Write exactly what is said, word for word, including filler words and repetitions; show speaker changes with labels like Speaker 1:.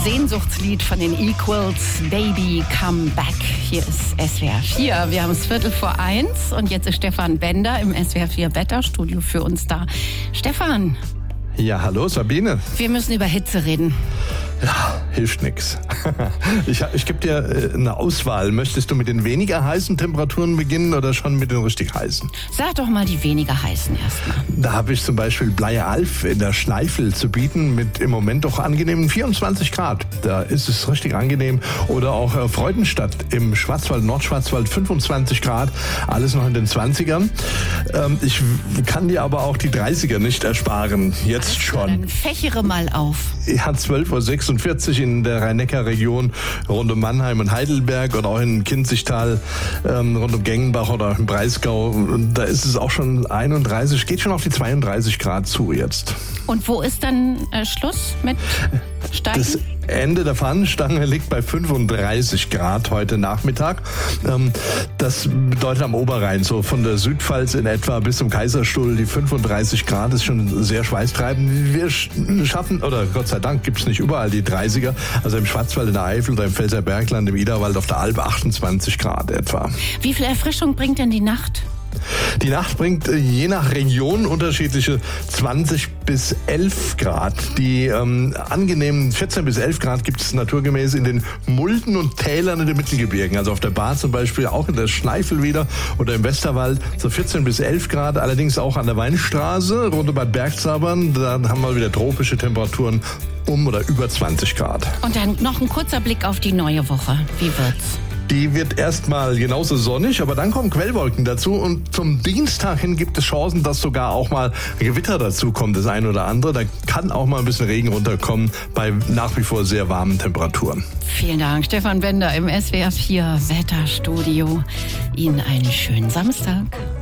Speaker 1: Sehnsuchtslied von den Equals, Baby Come Back. Hier ist S W R vier. Wir haben es Viertel vor eins und jetzt ist Stefan Bender im S W R vier Wetterstudio für uns da. Stefan.
Speaker 2: Ja, hallo Sabine.
Speaker 1: Wir müssen über Hitze reden.
Speaker 2: Ja, hilft nix. Ich, ich gebe dir eine Auswahl. Möchtest du mit den weniger heißen Temperaturen beginnen oder schon mit den richtig heißen?
Speaker 1: Sag doch mal die weniger heißen erstmal.
Speaker 2: Da habe ich zum Beispiel Bleialf in der Schneifel zu bieten mit im Moment doch angenehmen vierundzwanzig Grad. Da ist es richtig angenehm. Oder auch äh, Freudenstadt im Schwarzwald, Nordschwarzwald fünfundzwanzig Grad. Alles noch in den zwanzigern. Ähm, ich kann dir aber auch die dreißiger nicht ersparen. Jetzt also, schon.
Speaker 1: Dann fächere mal auf.
Speaker 2: Ja, zwölf Uhr sechsundvierzig in der Rhein-Neckar-Region rund um Mannheim und Heidelberg oder auch in Kinzigtal ähm, rund um Gengenbach oder im Breisgau. Da ist es auch schon einunddreißig, geht schon auf die zweiunddreißig Grad zu jetzt.
Speaker 1: Und wo ist dann äh, Schluss mit Steigen?
Speaker 2: Das Ende der Fahnenstange liegt bei fünfunddreißig Grad heute Nachmittag. Ähm, das bedeutet am Oberrhein, so von der Südpfalz in etwa bis zum Kaiserstuhl, die fünfunddreißig Grad ist schon sehr schweißtreibend. Wir schaffen, oder Gott sei Dank gibt es nicht überall die dreißiger, also im Schwarzwald, in der Eifel oder im Pfälzer Bergland, im Iderwald auf der Alp achtundzwanzig Grad etwa.
Speaker 1: Wie viel Erfrischung bringt denn die Nacht?
Speaker 2: Die Nacht bringt je nach Region unterschiedliche zwanzig bis elf Grad. Die ähm, angenehmen vierzehn bis elf Grad gibt es naturgemäß in den Mulden und Tälern in den Mittelgebirgen. Also auf der Baar zum Beispiel, auch in der Schneifel wieder oder im Westerwald so vierzehn bis elf Grad. Allerdings auch an der Weinstraße, rund um Bad Bergzabern. Da haben wir wieder tropische Temperaturen um oder über zwanzig Grad.
Speaker 1: Und dann noch ein kurzer Blick auf die neue Woche. Wie wird's?
Speaker 2: Die wird erstmal genauso sonnig, aber dann kommen Quellwolken dazu und zum Dienstag hin gibt es Chancen, dass sogar auch mal Gewitter dazu kommt, das ein oder andere. Da kann auch mal ein bisschen Regen runterkommen bei nach wie vor sehr warmen Temperaturen.
Speaker 1: Vielen Dank, Stefan Bender im S W R vier Wetterstudio. Ihnen einen schönen Samstag.